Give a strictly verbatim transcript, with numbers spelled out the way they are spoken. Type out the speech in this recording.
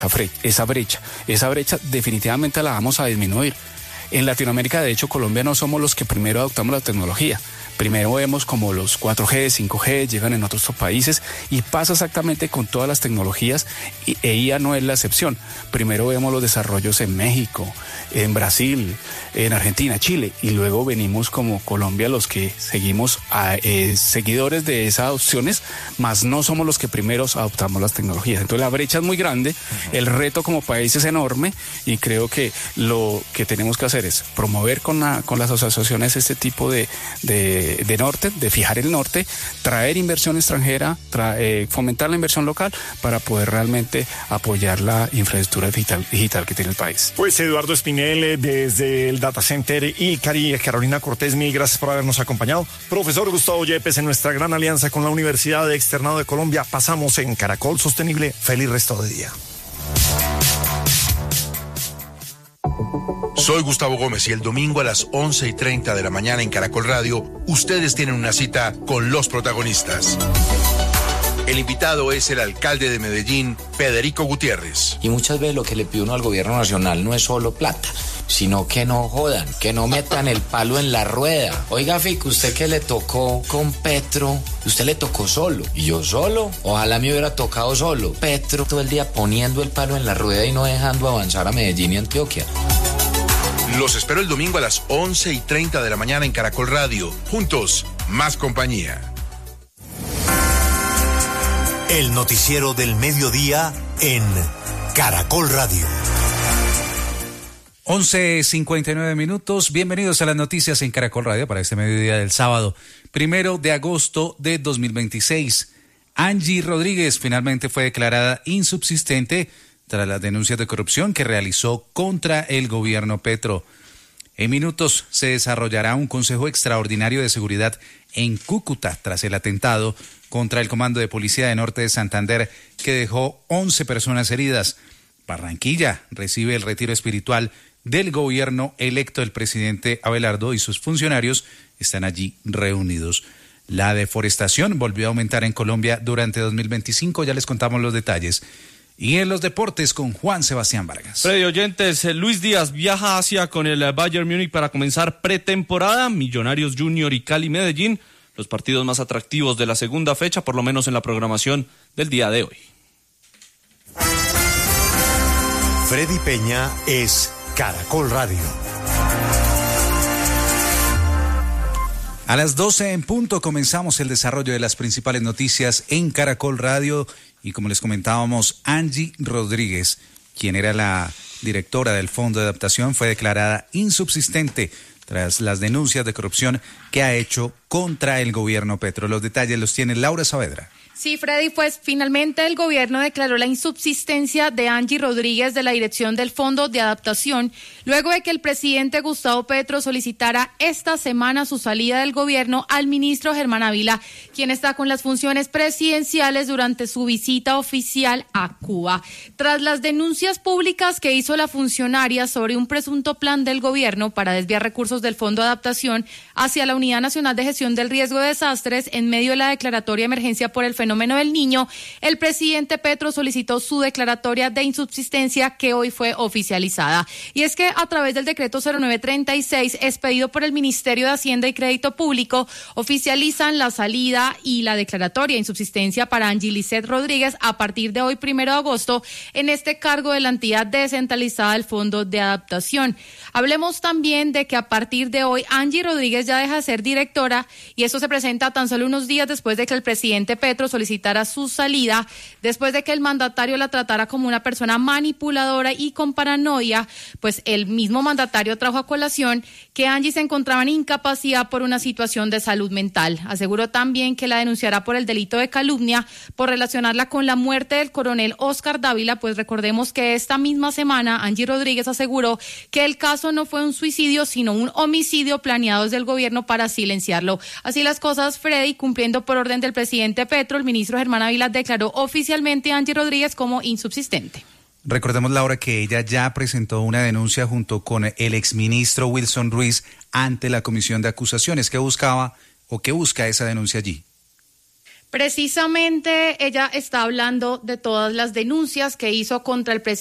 esa brecha. Esa brecha definitivamente la vamos a disminuir. En Latinoamérica, de hecho, Colombia no somos los que primero adoptamos la tecnología. Primero vemos como los cuatro G, cinco G llegan en otros países y pasa exactamente con todas las tecnologías y e I A no es la excepción. Primero vemos los desarrollos en México, en Brasil, en Argentina, Chile y luego venimos como Colombia los que seguimos a, eh, seguidores de esas opciones, más no somos los que primeros adoptamos las tecnologías. Entonces la brecha es muy grande, uh-huh. El reto como país es enorme y creo que lo que tenemos que hacer es promover con, la, con las asociaciones este tipo de, de de norte, de fijar el norte, traer inversión extranjera, tra- eh, fomentar la inversión local para poder realmente apoyar la infraestructura digital, digital que tiene el país. Pues Eduardo Espinel desde el Data Center y Cari, Carolina Cortés, mil gracias por habernos acompañado. Profesor Gustavo Yepes, en nuestra gran alianza con la Universidad de Externado de Colombia, pasamos en Caracol Sostenible. Feliz resto de día. Soy Gustavo Gómez y el domingo a las once y treinta de la mañana en Caracol Radio, ustedes tienen una cita con los protagonistas. El invitado es el alcalde de Medellín, Federico Gutiérrez. Y muchas veces lo que le pide uno al gobierno nacional no es solo plata, sino que no jodan, que no metan el palo en la rueda. Oiga, Fico, usted que le tocó con Petro, usted le tocó solo. ¿Y yo solo? Ojalá me hubiera tocado solo. Petro todo el día poniendo el palo en la rueda y no dejando avanzar a Medellín y Antioquia. Los espero el domingo a las once y treinta de la mañana en Caracol Radio. Juntos, más compañía. El noticiero del mediodía en Caracol Radio. once cincuenta y nueve minutos. Bienvenidos a las noticias en Caracol Radio para este mediodía del sábado, primero de agosto de dos mil veintiséis. Angie Rodríguez finalmente fue declarada insubsistente tras las denuncias de corrupción que realizó contra el gobierno Petro. En minutos se desarrollará un consejo extraordinario de seguridad en Cúcuta tras el atentado contra el Comando de Policía de Norte de Santander que dejó once personas heridas. Barranquilla recibe el retiro espiritual del gobierno electo. El presidente Abelardo y sus funcionarios están allí reunidos. La deforestación volvió a aumentar en Colombia durante dos mil veinticinco, ya les contamos los detalles. Y en los deportes con Juan Sebastián Vargas. Freddy oyentes, Luis Díaz viaja a Asia con el Bayern Múnich para comenzar pretemporada. Millonarios Junior y Cali Medellín, los partidos más atractivos de la segunda fecha, por lo menos en la programación del día de hoy. Freddy Peña es Caracol Radio. A las doce en punto comenzamos el desarrollo de las principales noticias en Caracol Radio y como les comentábamos, Angie Rodríguez, quien era la directora del Fondo de Adaptación, fue declarada insubsistente tras las denuncias de corrupción que ha hecho contra el gobierno Petro. Los detalles los tiene Laura Saavedra. Sí, Freddy, pues finalmente el gobierno declaró la insubsistencia de Angie Rodríguez de la dirección del Fondo de Adaptación, luego de que el presidente Gustavo Petro solicitara esta semana su salida del gobierno al ministro Germán Ávila, quien está con las funciones presidenciales durante su visita oficial a Cuba. Tras las denuncias públicas que hizo la funcionaria sobre un presunto plan del gobierno para desviar recursos del Fondo de Adaptación hacia la Unidad Nacional de Gestión del Riesgo de Desastres en medio de la declaratoria de emergencia por el fenómeno del Niño, el presidente Petro solicitó su declaratoria de insubsistencia que hoy fue oficializada. Y es que a través del decreto cero nueve treinta y seis expedido por el Ministerio de Hacienda y Crédito Público, oficializan la salida y la declaratoria de insubsistencia para Angie Lisset Rodríguez a partir de hoy, primero de agosto, en este cargo de la entidad descentralizada del Fondo de Adaptación. Hablemos también de que a partir de hoy Angie Rodríguez ya deja de ser directora y esto se presenta tan solo unos días después de que el presidente Petro solicitara su salida, después de que el mandatario la tratara como una persona manipuladora y con paranoia, pues el mismo mandatario trajo a colación que Angie se encontraba en incapacidad por una situación de salud mental. Aseguró también que la denunciará por el delito de calumnia por relacionarla con la muerte del coronel Oscar Dávila, pues recordemos que esta misma semana Angie Rodríguez aseguró que el caso no fue un suicidio, sino un homicidio planeado desde el gobierno para silenciarlo. Así las cosas, Freddy, cumpliendo por orden del presidente Petro, el ministro Germán Ávila declaró oficialmente a Angie Rodríguez como insubsistente. Recordemos, Laura, que ella ya presentó una denuncia junto con el exministro Wilson Ruiz ante la Comisión de Acusaciones. ¿Qué buscaba o qué busca esa denuncia allí? Precisamente ella está hablando de todas las denuncias que hizo contra el presidente